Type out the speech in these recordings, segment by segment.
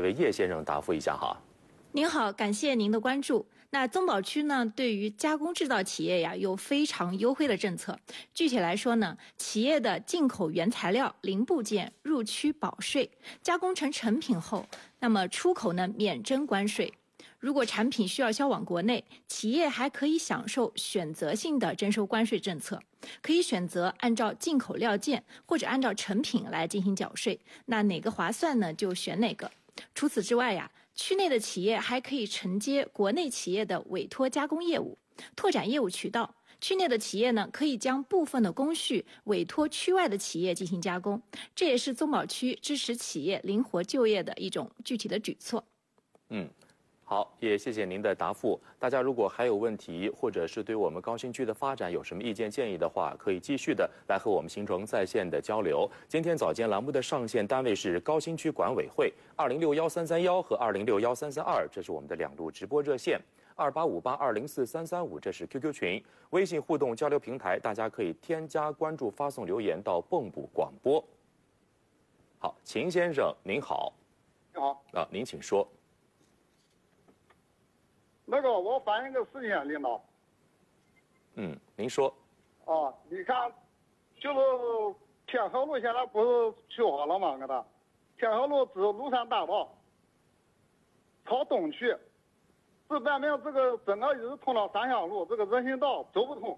位叶先生答复一下哈。 您好，感谢您的关注。那增保区呢，对于加工制造企业呀，有非常优惠的政策。具体来说呢，企业的进口原材料、零部件入区保税，加工成成品后，那么出口呢免征关税。如果产品需要销往国内，企业还可以享受选择性的征收关税政策，可以选择按照进口料件或者按照成品来进行缴税。那哪个划算呢，就选哪个。除此之外呀，区内的企业还可以承接国内企业的委托加工业务，拓展业务渠道。区内的企业呢，可以将部分的工序委托区外的企业进行加工，这也是增保区支持企业灵活就业的一种具体的举措。 好，也谢谢您的答复。大家如果还有问题，或者是对我们高新区的发展有什么意见建议的话，可以继续的来和我们形成在线的交流。今天早间栏目的上线单位是高新区管委会2061-331和2061-332，这是我们的2路直播热线。2858204335，这是 QQ 群，微信互动交流平台，大家可以添加关注，发送留言到蚌埠广播。好，秦先生您好。 你好。 您请说。 那个，我反映个事情，领导。 您说。 你看，就是天河路现在不是修好了吗？天河路至庐山大道朝东去，这外面这个整个一直通到三乡路，这个人行道走不通。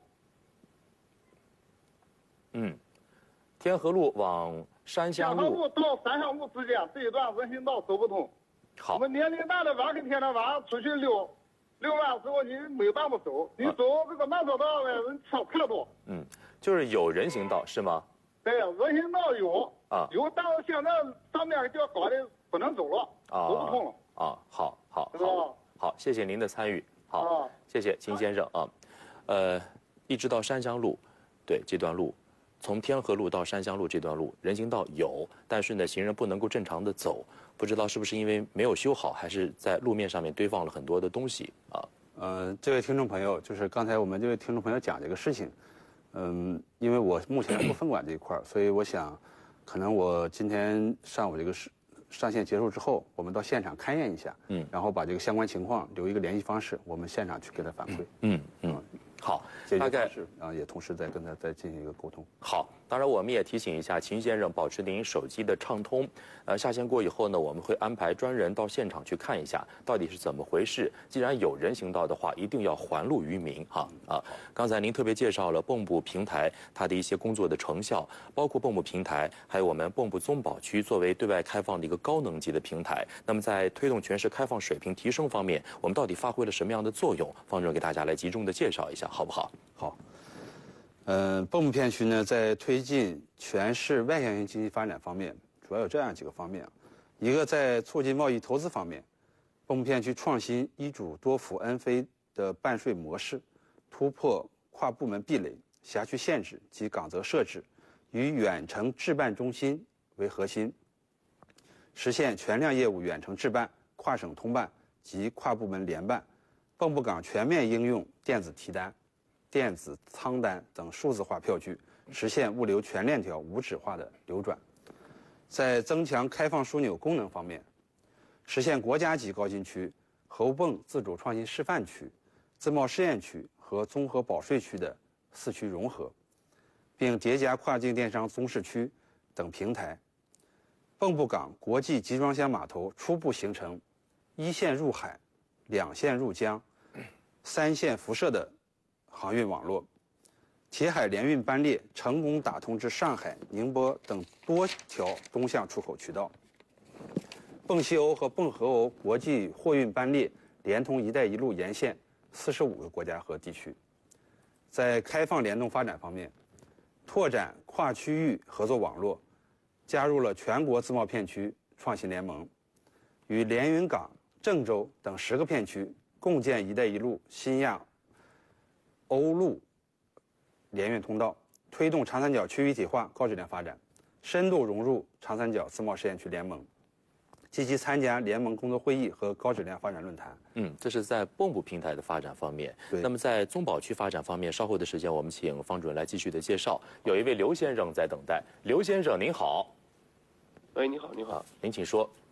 天河路往山乡路。 天河路到三乡路之间这一段人行道走不通。 好。 我们年龄大的晚上天天晚上出去溜完之后，你没办法走，你走这个慢车道的人车太多。 就是有人行道是吗？ 对，人行道有有，但是现在上面就搞的不能走了，走不通了。 好，谢谢您的参与。好，谢谢秦先生一直到山乡路，对这段路，从天河路到山乡路这段路人行道有，但是呢，行人不能够正常的走。不知道是不是因为没有修好，还是在路面上面堆放了很多的东西这位听众朋友，就是刚才我们这位听众朋友讲这个事情，因为我目前不分管这一块，所以我想，可能我今天上午这个上线结束之后，我们到现场勘验一下，然后把这个相关情况留一个联系方式，我们现场去给他反馈。好，大概是也同时在跟他再进行一个沟通。 好，当然我们也提醒一下秦先生，保持您手机的畅通。下线过以后呢，我们会安排专人到现场去看一下到底是怎么回事。既然有人行道的话，一定要还路于民刚才您特别介绍了蚌埠平台它的一些工作的成效，包括蚌埠平台，还有我们蚌埠增保区作为对外开放的一个高能级的平台。那么在推动全市开放水平提升方面，我们到底发挥了什么样的作用？方主任给大家来集中的介绍一下。好不好？ 好。蚌埠片区呢，在推进全市外向型经济发展方面，主要有这样几个方面。一个在促进贸易投资方面，蚌埠片区创新医嘱多辅恩非的办税模式，突破跨部门壁垒、辖区限制及岗责设置，以远程治办中心为核心，实现全量业务远程治办、跨省通办及跨部门联办。蚌埠港全面应用电子提单、电子仓单等数字化票据，实现物流全链条无纸化的流转。在增强开放枢纽功能方面，实现国家级高新区、侯蚌自主创新示范区、自贸试验区和综合保税区的4区融合，并叠加跨境电商综市区等平台。蚌埠港国际集装箱码头初步形成1线入海、2线入江、3线辐射的航运网络，铁海联运班列成功打通至上海、宁波等多条东向出口渠道。蚌西欧和蚌河欧国际货运班列连通“一带一路”沿线45个国家和地区。在开放联动发展方面，拓展跨区域合作网络，加入了全国自贸片区创新联盟，与连云港、郑州等10个片区共建“一带一路”新亚欧陆联运通道，推动长三角区域一体化高质量发展，深度融入长三角自贸试验区联盟，积极参加联盟工作会议和高质量发展论坛。 这是在蚌埠平台的发展方面。那么在综保区发展方面，稍后的时间我们请方主任来继续的介绍。有一位刘先生在等待，刘先生您好。 喂，你好，你好， 您请说。